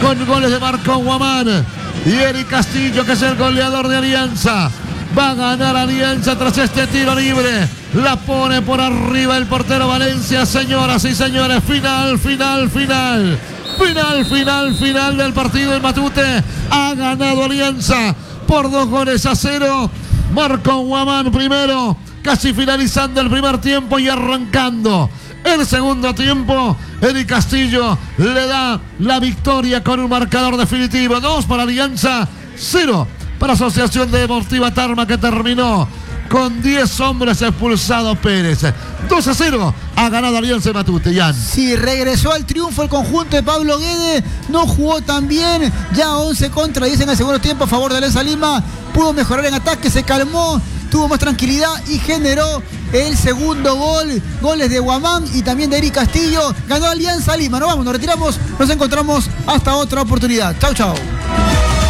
con goles de Marco Guamán y Eric Castillo, que es el goleador de Alianza. Va a ganar Alianza tras este tiro libre. La pone por arriba el portero Valencia. Señoras y señores, final del partido en Matute. Ha ganado Alianza por 2-0. Marco Guamán primero, casi finalizando el primer tiempo y arrancando el segundo tiempo. Eric Castillo le da la victoria con un marcador definitivo. 2 para Alianza, 0 para Asociación Deportiva Tarma, que terminó con 10 hombres expulsados Pérez. 2-0 ha ganado Alianza en Matute, Jan. Sí, regresó al triunfo el conjunto de Pablo Guede. No jugó tan bien. Ya 11 contra 10 en el segundo tiempo a favor de Alianza Lima. Pudo mejorar en ataque, se calmó, tuvo más tranquilidad y generó el segundo gol. Goles de Guamán y también de Eric Castillo. Ganó Alianza Lima. Nos vamos, nos retiramos. Nos encontramos hasta otra oportunidad. Chau, chau.